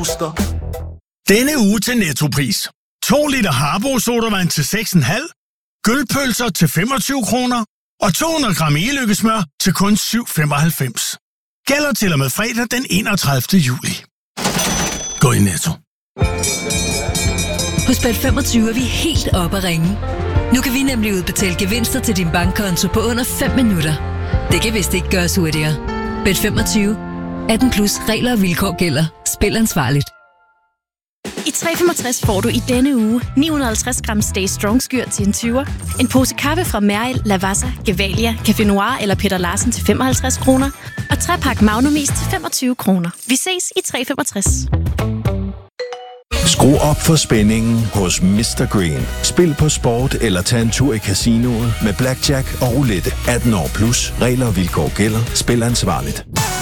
booster. Denne uge til Nettopris. 2 liter Harbo sodavand til 6,5, gølpølser til 25 kroner og 200 gram e-lykkesmør til kun 7,95. Gælder til og med fredag den 31. juli. Gå i Netto. Hos Bet25 er vi helt oppe at ringe. Nu kan vi nemlig udbetale gevinster til din bankkonto på under 5 minutter. Det kan vist ikke gøres hurtigere. Bet25. 18 plus regler og vilkår gælder. Spil ansvarligt. I 365 får du i denne uge 950 gram Stay Strong skyr til en 20'er, en pose kaffe fra Merrill, Lavazza, Gevalia, Café Noir eller Peter Larsen til 55 kroner, og 3-pakke Magnum Is til 25 kroner. Vi ses i 365. Skru op for spændingen hos Mr. Green. Spil på sport eller tag en tur i casinoet med blackjack og roulette. 18 år plus. Regler og vilkår gælder. Spil ansvarligt.